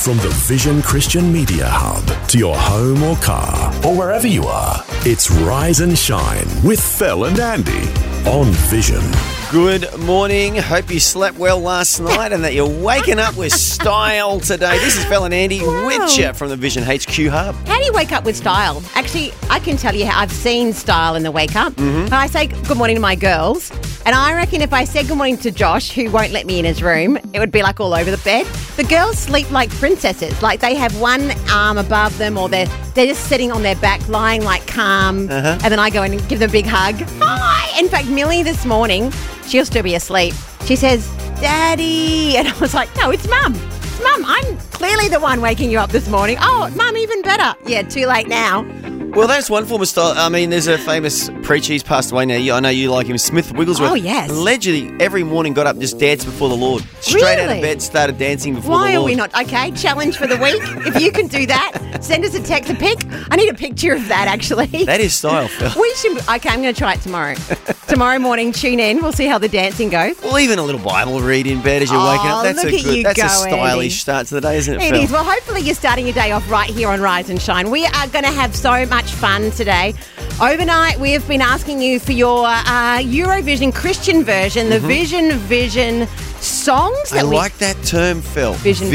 From the Vision Christian Media Hub to your home or car or wherever you are, it's Rise and Shine with Fel and Andy on Vision. Good morning. Hope you slept well last night and that you're waking up with style today. This is Fel and Andy with you from the Vision HQ Hub. How do you wake up with style? Actually, I can tell you how I've seen style in the wake up. I say good morning to my girls, and I reckon if I said good morning to Josh, who won't let me in his room, it would be like all over the bed. The girls sleep like princesses. Like they have one arm above them, or they're just sitting on their back, lying like calm, and then I go in and give them a big hug. Hi! In fact, Millie this morning, she'll still be asleep. She says, Daddy. And I was like, no, it's Mum. It's Mum. I'm clearly the one waking you up this morning. Oh, Mum, even better. Yeah, too late now. Well, that's one form of style. I mean, there's a famous preacher. He's passed away now. I know you like him, Smith Wigglesworth. Oh, yes. Allegedly, every morning got up and just danced before the Lord. Straight out of bed, started dancing before the Lord. Why are we not? Okay, challenge for the week. If you can do that, send us a text, a pic. I need a picture of that, actually. That is style, Phil. We should. Okay, I'm going to try it tomorrow. Tomorrow morning, tune in. We'll see how the dancing goes. Well, even a little Bible read in bed as you're waking up. That's look at you That's go, a stylish Andy. start to the day, isn't it, It Phil? is. Well, hopefully you're starting your day off right here on Rise and Shine. We are going to have so much fun today. Overnight, we have been asking you for your Eurovision Christian version, the Vision songs. I like that term, Phil.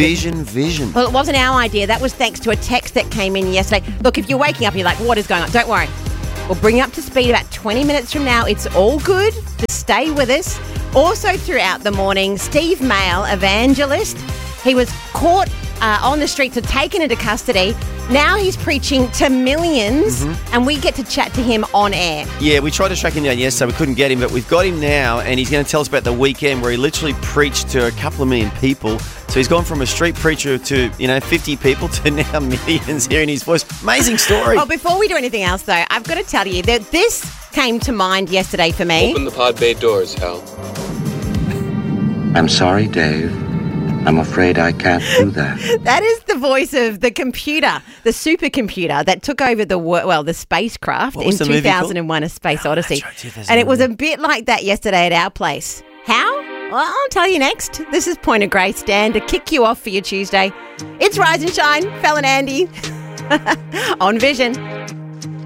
Vision. Well, it wasn't our idea. That was thanks to a text that came in yesterday. Look, if you're waking up and you're like, what is going on? Don't worry. We'll bring you up to speed about 20 minutes from now. It's all good. Just stay with us. Also throughout the morning, Steve Mail, evangelist, he was caught on the streets and taken into custody. Now he's preaching to millions, and we get to chat to him on air. Yeah, we tried to track him down yesterday. We couldn't get him, but we've got him now, and he's going to tell us about the weekend where he literally preached to a couple of million people. So he's gone from a street preacher to, 50 people to now millions hearing his voice. Amazing story. Oh, before we do anything else, though, I've got to tell you that this came to mind yesterday for me. Open the pod bay doors, Hal. I'm sorry, Dave. I'm afraid I can't do that. That is the voice of the computer, the supercomputer that took over the spacecraft in 2001, A Space Odyssey. That's right, 2001. And it was a bit like that yesterday at our place. How? Well, I'll tell you next. This is Point of Grace, Dan, to kick you off for your Tuesday. It's Rise and Shine, Fel and Andy on Vision.